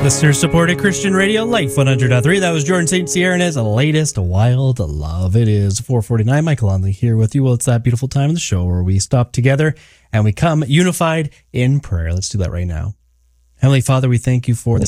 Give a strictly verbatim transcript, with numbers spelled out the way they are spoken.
Listener-supported Christian radio, Life one hundred point three. That was Jordan Saint Sierra and his latest Wild Love. It is four forty-nine. Michael Onley here with you. Well, it's that beautiful time of the show where we stop together and we come unified in prayer. Let's do that right now. Heavenly Father, we thank you for this